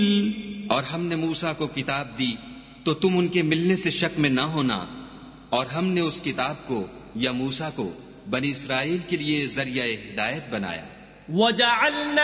और हमने मूसा को किताब दी तो तुम उनके मिलने से शक में न होना, और हमने उस किताब को या मूसा को बनी इस्राएल के लिए जरिया हिदायत बनाया।